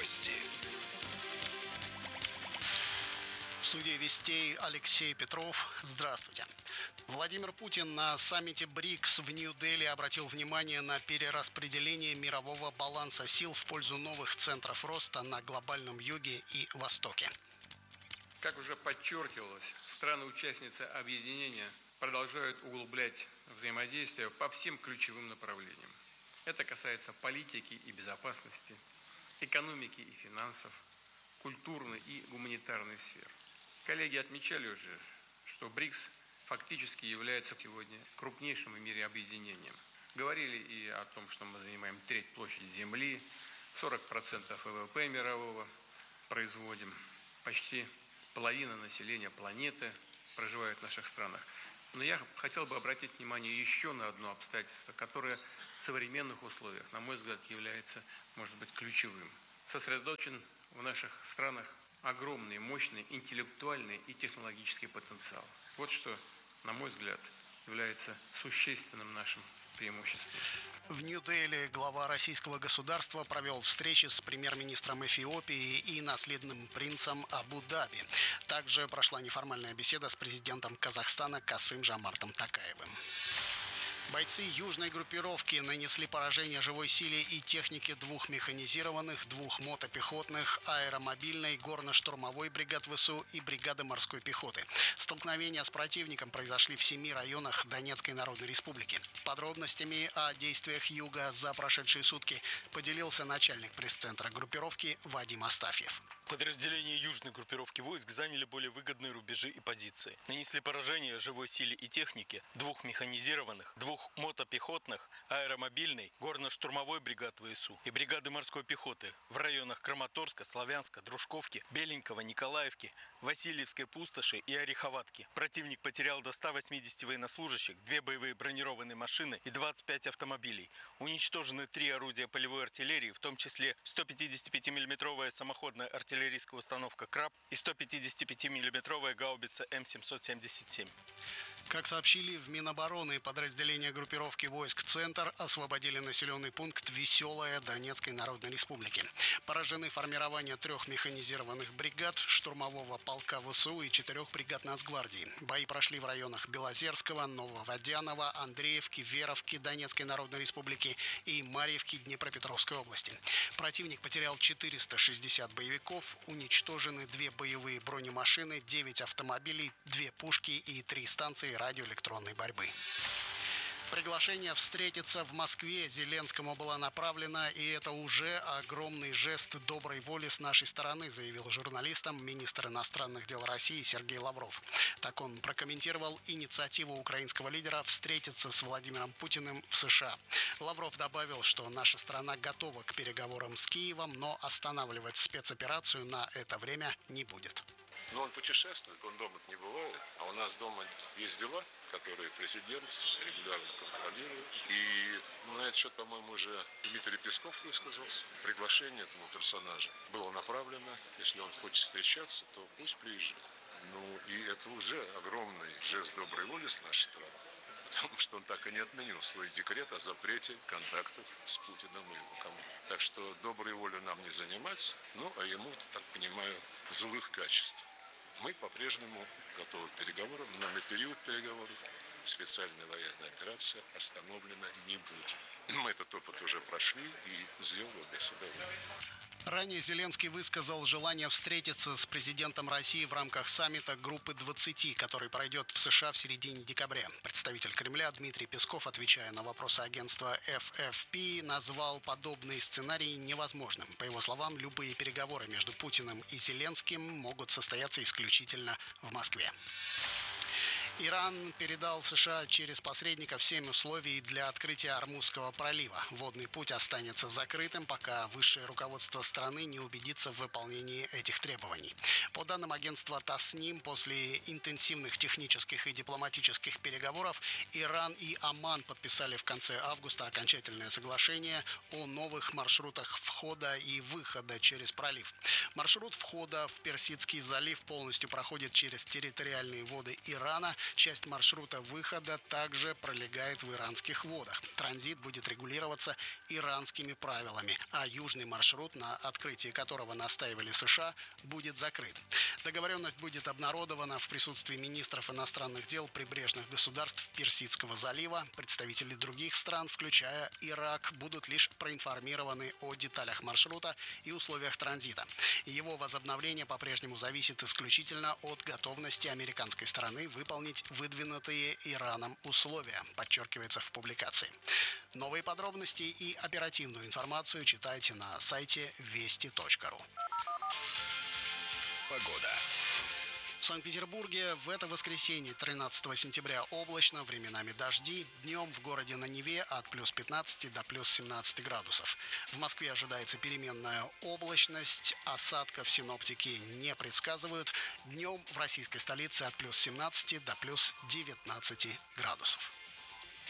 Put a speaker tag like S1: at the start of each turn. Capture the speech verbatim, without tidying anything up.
S1: Новости.
S2: В студии «Вестей» Алексей Петров. Здравствуйте. Владимир Путин на саммите БРИКС в Нью-Дели обратил внимание на перераспределение мирового баланса сил в пользу новых центров роста на глобальном юге и востоке.
S3: Как уже подчеркивалось, страны-участницы объединения продолжают углублять взаимодействие по всем ключевым направлениям. Это касается политики и безопасности, экономики и финансов, культурной и гуманитарной сфер. Коллеги отмечали уже, что БРИКС фактически является сегодня крупнейшим в мире объединением. Говорили и о том, что мы занимаем треть площади Земли, сорок процентов ВВП мирового производим, почти половина населения планеты проживает в наших странах. Но я хотел бы обратить внимание еще на одно обстоятельство, которое в современных условиях, на мой взгляд, является, может быть, ключевым. Сосредоточен в наших странах огромный, мощный интеллектуальный и технологический потенциал. Вот что, на мой взгляд, является существенным нашим преимуществом.
S2: В Нью-Дели глава российского государства провел встречи с премьер-министром Эфиопии и наследным принцем Абу-Даби. Также прошла неформальная беседа с президентом Казахстана Касым-Жомартом Токаевым. Бойцы южной группировки нанесли поражение живой силе и технике двух механизированных, двух мотопехотных, аэромобильной, горно-штурмовой бригад ВСУ и бригады морской пехоты. Столкновения с противником произошли в семи районах Донецкой Народной Республики. Подробностями о действиях Юга за прошедшие сутки поделился начальник пресс-центра группировки Вадим Астафьев.
S4: Подразделения южной группировки войск заняли более выгодные рубежи и позиции. Нанесли поражение живой силе и технике двух механизированных, двух мотопехотных, аэромобильной, горно-штурмовой бригад ВСУ и бригады морской пехоты в районах Краматорска, Славянска, Дружковки, Беленького, Николаевки, Васильевской пустоши и Ореховатки. Противник потерял до ста восьмидесяти военнослужащих, две боевые бронированные машины и двадцать пять автомобилей. Уничтожены три орудия полевой артиллерии, в том числе сто пятидесятипятимиллиметровая самоходная артиллерийская установка «Краб» и сто пятидесятипятимиллиметровая гаубица М семьсот семьдесят семь.
S2: Как сообщили в Минобороны, подразделения группировки войск «Центр» освободили населенный пункт Веселая Донецкой Народной Республики. Поражены формирования трех механизированных бригад, штурмового полка ВСУ и четырех бригад Нацгвардии. Бои прошли в районах Белозерского, Нововодянова, Андреевки, Веровки Донецкой Народной Республики и Марьевки Днепропетровской области. Противник потерял четыреста шестьдесят боевиков, уничтожены две боевые бронемашины, девять автомобилей, две пушки и три станции радиоэлектронной борьбы. Приглашение встретиться в Москве Зеленскому было направлено, и это уже огромный жест доброй воли с нашей стороны, заявил журналистам министр иностранных дел России Сергей Лавров. Так он прокомментировал инициативу украинского лидера встретиться с Владимиром Путиным в США. Лавров добавил, что наша страна готова к переговорам с Киевом, но останавливать спецоперацию на это время не будет.
S5: Но он путешествует, он дома не бывает, а у нас дома есть дела, которые президент регулярно контролирует. И на этот счет, по-моему, уже Дмитрий Песков высказался. Приглашение этому персонажу было направлено. Если он хочет встречаться, то пусть приезжает. Ну, и это уже огромный жест доброй воли с нашей стороны. Потому что он так и не отменил свой декрет о запрете контактов с Путиным и его командой. Так что доброй волю нам не занимать, ну, а ему, так понимаю, злых качеств. Мы по-прежнему готовы к переговорам, но на период переговоров специальная военная операция остановлена не будет. Мы этот опыт уже прошли и сделали для себя вывод.
S2: Ранее Зеленский высказал желание встретиться с президентом России в рамках саммита Группы двадцати, который пройдет в США в середине декабря. Представитель Кремля Дмитрий Песков, отвечая на вопросы агентства эф эф пи, назвал подобный сценарий невозможным. По его словам, любые переговоры между Путиным и Зеленским могут состояться исключительно в Москве. Иран передал США через посредников семь условий для открытия Ормузского пролива. Водный путь останется закрытым, пока высшее руководство страны не убедится в выполнении этих требований. По данным агентства Тасним, после интенсивных технических и дипломатических переговоров Иран и Оман подписали в конце августа окончательное соглашение о новых маршрутах входа и выхода через пролив. Маршрут входа в Персидский залив полностью проходит через территориальные воды Ирана, Часть маршрута выхода также пролегает в иранских водах. Транзит будет регулироваться иранскими правилами, а южный маршрут, на открытии которого настаивали США, будет закрыт. Договоренность будет обнародована в присутствии министров иностранных дел прибрежных государств Персидского залива. Представители других стран, включая Ирак, будут лишь проинформированы о деталях маршрута и условиях транзита. Его возобновление по-прежнему зависит исключительно от готовности американской стороны выполнить выдвинутые Ираном условия, подчеркивается в публикации. Новые подробности и оперативную информацию читайте на сайте вести точка ру.
S1: Погода.
S2: В Санкт-Петербурге в это воскресенье, тринадцатого сентября, облачно, временами дожди. Днем в городе на Неве от плюс пятнадцати до плюс семнадцати градусов. В Москве ожидается переменная облачность. Осадков синоптики не предсказывают. Днем в российской столице от плюс семнадцати до плюс девятнадцати градусов.